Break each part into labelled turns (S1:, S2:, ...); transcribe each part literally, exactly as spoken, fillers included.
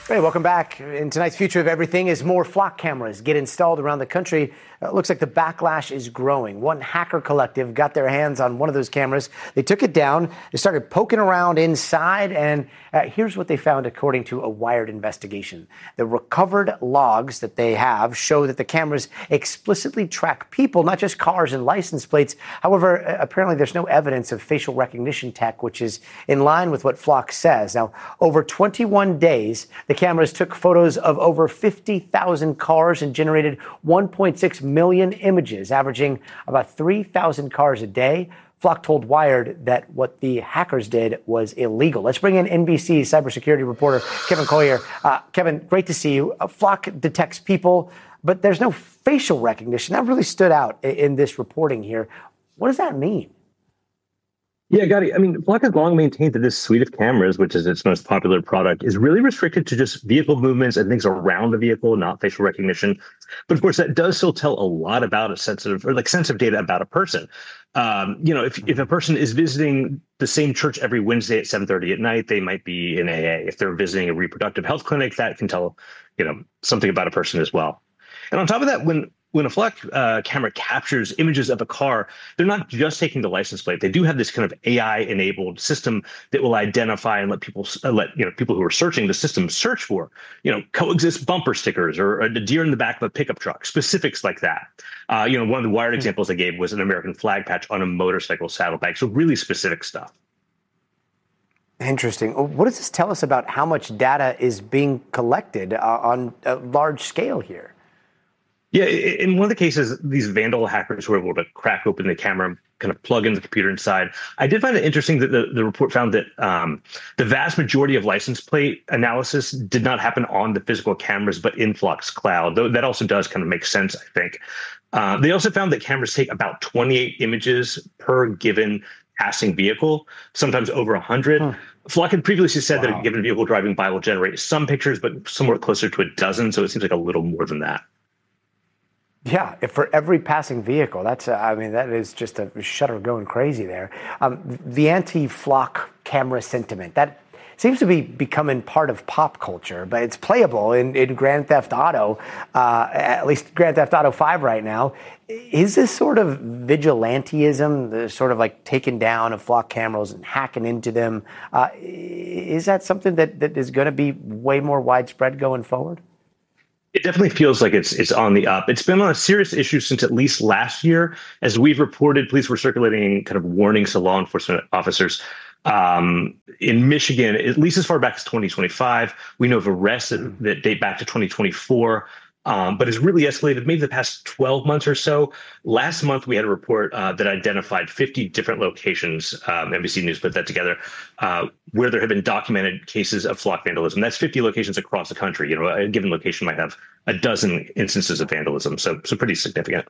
S1: Hey, welcome back. In tonight's Future of Everything, as more flock cameras get installed around the country, it looks like the backlash is growing. One hacker collective got their hands on one of those cameras. They took it down. They started poking around inside, and uh, here's what they found according to a Wired investigation. The recovered logs that they have show that the cameras explicitly track people, not just cars and license plates. However, apparently there's no evidence of facial recognition tech, which is in line with what Flock says. Now, over twenty-one days, the cameras took photos of over fifty thousand cars and generated one point six million images, averaging about three thousand cars a day. Flock told Wired that what the hackers did was illegal. Let's bring in N B C cybersecurity reporter Kevin Collier. Uh, Kevin, great to see you. Uh, Flock detects people, but there's no facial recognition. That really stood out in, in this reporting here. What does that mean?
S2: Yeah, Gotti. I mean, Flock has long maintained that this suite of cameras, which is its most popular product, is really restricted to just vehicle movements and things around the vehicle, not facial recognition. But of course, that does still tell a lot about a sensitive or like sensitive data about a person. Um, you know, if if a person is visiting the same church every Wednesday at seven thirty at night, they might be in A A. If they're visiting a reproductive health clinic, that can tell, you know, something about a person as well. And on top of that, when When a Flock uh, camera captures images of a car, they're not just taking the license plate. They do have this kind of A I-enabled system that will identify and let people uh, let you know people who are searching the system search for, you know, coexist bumper stickers or a deer in the back of a pickup truck, specifics like that. Uh, you know, one of the Wired examples I gave was an American flag patch on a motorcycle saddlebag. So really specific stuff.
S1: Interesting. What does this tell us about how much data is being collected uh, on a large scale here?
S2: Yeah, in one of the cases, these vandal hackers were able to crack open the camera, kind of plug in the computer inside. I did find it interesting that the, the report found that um, the vast majority of license plate analysis did not happen on the physical cameras, but in Flock's cloud. Though that also does kind of make sense, I think. Uh, they also found that cameras take about twenty-eight images per given passing vehicle, sometimes over one hundred. Huh. Flock had previously said wow. that a given vehicle driving by will generate some pictures, but somewhere closer to a dozen. So it seems like a little more than that.
S1: Yeah, if for every passing vehicle, that's, uh, I mean, that is just a shutter going crazy there. Um, the anti-Flock camera sentiment, that seems to be becoming part of pop culture, but it's playable in, in Grand Theft Auto, uh, at least Grand Theft Auto five right now. Is this sort of vigilantism, the sort of like taking down of Flock cameras and hacking into them? Uh, is that something that, that is going to be way more widespread going forward?
S2: It definitely feels like it's it's on the up. It's been on a serious issue since at least last year. As we've reported, police were circulating kind of warnings to law enforcement officers. Um, in Michigan, at least as far back as twenty twenty-five, we know of arrests that, that date back to twenty twenty-four. Um, but has really escalated maybe the past twelve months or so. Last month, we had a report uh, that identified fifty different locations, um, N B C News put that together, uh, where there have been documented cases of Flock vandalism. That's fifty locations across the country. You know, a given location might have a dozen instances of vandalism, so so pretty significant.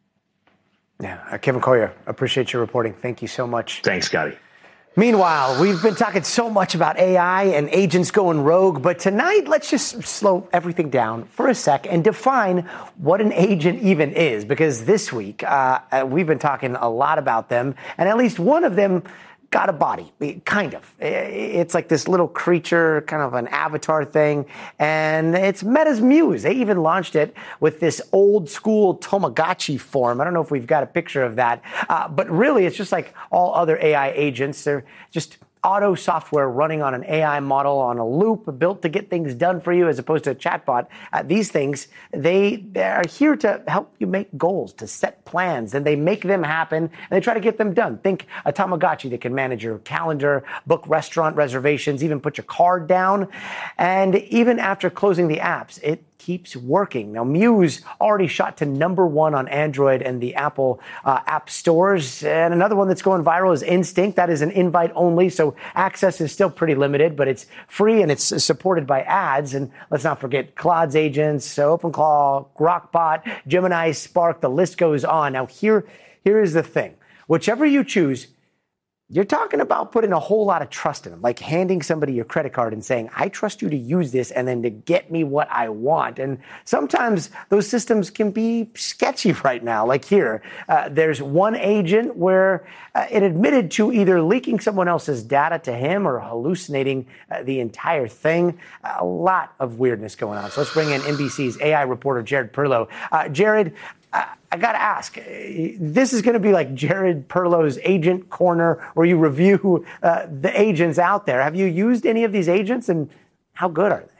S1: Yeah, uh, Kevin Collier, appreciate your reporting. Thank you so much.
S2: Thanks, Gotti.
S1: Meanwhile, we've been talking so much about A I and agents going rogue, but tonight, let's just slow everything down for a sec and define what an agent even is, because this week, uh, we've been talking a lot about them, and at least one of them got a body, kind of. It's like this little creature, kind of an avatar thing, and it's Meta's Muse. They even launched it with this old school Tamagotchi form. I don't know if we've got a picture of that, uh, but really it's just like all other A I agents. They're just auto software running on an A I model on a loop built to get things done for you as opposed to a chatbot. Uh, these things, they, they are here to help you make goals, to set plans, and they make them happen, and they try to get them done. Think a Tamagotchi that can manage your calendar, book restaurant reservations, even put your card down. And even after closing the apps, it keeps working. Now, Muse already shot to number one on Android and the Apple uh, app stores. And another one that's going viral is Instinct. That is an invite only, so access is still pretty limited, but it's free and it's supported by ads. And let's not forget Claude's agents, OpenClaw, Grokbot, Gemini, Spark, the list goes on. Now, here, here is the thing. Whichever you choose, You're talking about putting a whole lot of trust in them, like handing somebody your credit card and saying, I trust you to use this and then to get me what I want. And sometimes those systems can be sketchy right now. Like here, uh, there's one agent where uh, it admitted to either leaking someone else's data to him or hallucinating uh, the entire thing. A lot of weirdness going on. So let's bring in N B C's A I reporter, Jared Perlow. Uh, Jared, I, I got to ask, this is going to be like Jared Perlow's Agent Corner, where you review uh, the agents out there. Have you used any of these agents, and how good are they?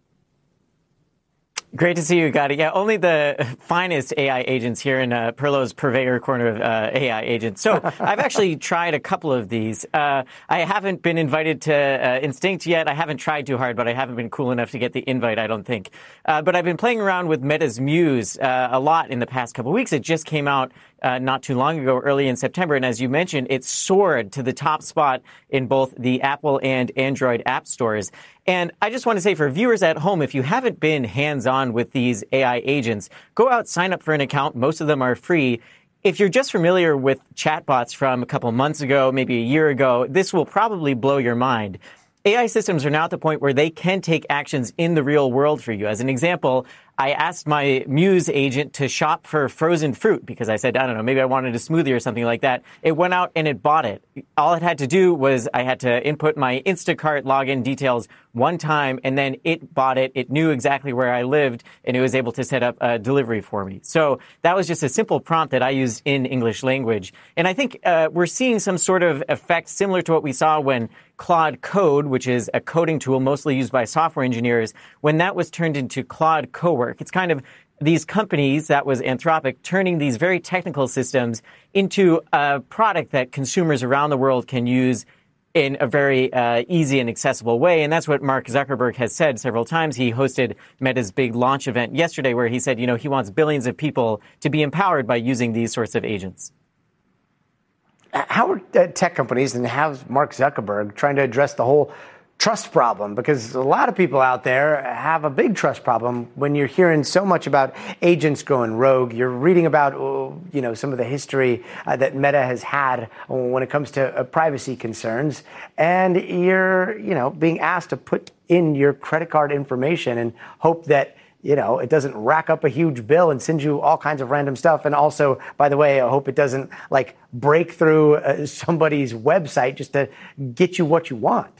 S3: Great to see you, Gotti. Yeah, only the finest A I agents here in uh, Perlow's Purveyor Corner of uh, A I agents. So I've actually tried a couple of these. Uh, I haven't been invited to uh, Instinct yet. I haven't tried too hard, but I haven't been cool enough to get the invite, I don't think. Uh, but I've been playing around with Meta's Muse uh, a lot in the past couple of weeks. It just came out Uh, not too long ago, early in September. And as you mentioned, it soared to the top spot in both the Apple and Android app stores. And I just want to say for viewers at home, if you haven't been hands-on with these A I agents, go out, sign up for an account. Most of them are free. If you're just familiar with chatbots from a couple months ago, maybe a year ago, this will probably blow your mind. A I systems are now at the point where they can take actions in the real world for you. As an example, I asked my Muse agent to shop for frozen fruit because I said, I don't know, maybe I wanted a smoothie or something like that. It went out and it bought it. All it had to do was I had to input my Instacart login details one time, and then it bought it. It knew exactly where I lived, and it was able to set up a delivery for me. So that was just a simple prompt that I used in English language. And I think uh, we're seeing some sort of effect similar to what we saw when Claude Code, which is a coding tool mostly used by software engineers, when that was turned into Claude Cowork. It's kind of these companies, that was Anthropic, turning these very technical systems into a product that consumers around the world can use in a very uh, easy and accessible way. And that's what Mark Zuckerberg has said several times. He hosted Meta's big launch event yesterday where he said, you know, he wants billions of people to be empowered by using these sorts of agents.
S1: How are uh, tech companies and how's Mark Zuckerberg trying to address the whole trust problem? Because a lot of people out there have a big trust problem when you're hearing so much about agents going rogue. You're reading about, you know, some of the history uh, that Meta has had when it comes to uh, privacy concerns. And you're, you know, being asked to put in your credit card information and hope that, you know, it doesn't rack up a huge bill and send you all kinds of random stuff. And also, by the way, I hope it doesn't like break through uh, somebody's website just to get you what you want.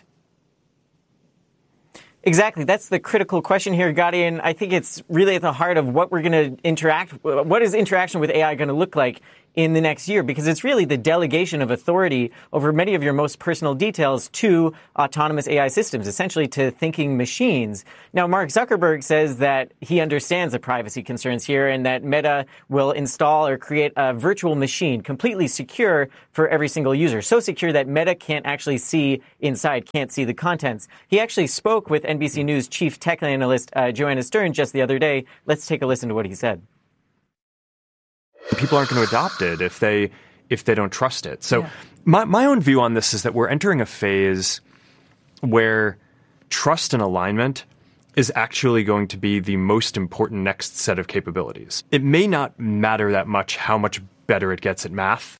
S3: Exactly. That's the critical question here, Gotti, and I think it's really at the heart of what we're going to interact, what is interaction with A I going to look like in the next year, because it's really the delegation of authority over many of your most personal details to autonomous A I systems, essentially to thinking machines. Now, Mark Zuckerberg says that he understands the privacy concerns here and that Meta will install or create a virtual machine completely secure for every single user, so secure that Meta can't actually see inside, can't see the contents. He actually spoke with N B C News chief tech analyst uh, Joanna Stern just the other day. Let's take a listen to what he said.
S4: People aren't going to adopt it if they if they don't trust it. So
S3: yeah.
S4: my my own view on this is that we're entering a phase where trust and alignment is actually going to be the most important next set of capabilities. It may not matter that much how much better it gets at math.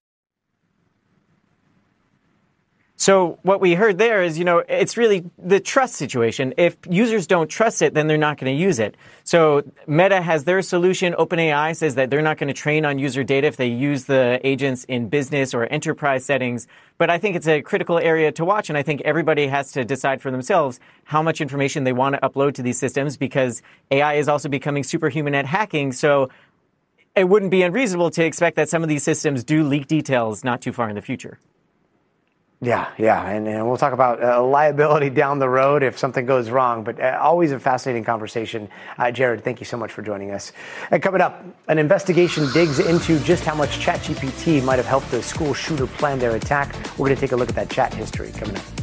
S3: So what we heard there is, you know, it's really the trust situation. If users don't trust it, then they're not going to use it. So Meta has their solution. OpenAI says that they're not going to train on user data if they use the agents in business or enterprise settings. But I think it's a critical area to watch. And I think everybody has to decide for themselves how much information they want to upload to these systems, because A I is also becoming superhuman at hacking. So it wouldn't be unreasonable to expect that some of these systems do leak details not too far in the future.
S1: Yeah, yeah, and, and we'll talk about uh, liability down the road if something goes wrong, but uh, always a fascinating conversation. Uh, Jared, thank you so much for joining us. And coming up, an investigation digs into just how much ChatGPT might have helped the school shooter plan their attack. We're going to take a look at that chat history coming up.